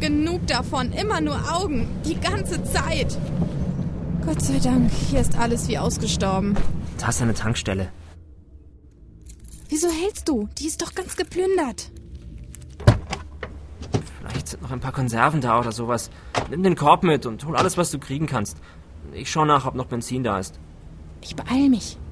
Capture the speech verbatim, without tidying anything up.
genug davon. Immer nur Augen. Die ganze Zeit. Gott sei Dank, hier ist alles wie ausgestorben. Da ist eine Tankstelle. Wieso hältst du? Die ist doch ganz geplündert. Vielleicht sind noch ein paar Konserven da oder sowas. Nimm den Korb mit und hol alles, was du kriegen kannst. Ich schau nach, ob noch Benzin da ist. Ich beeil mich.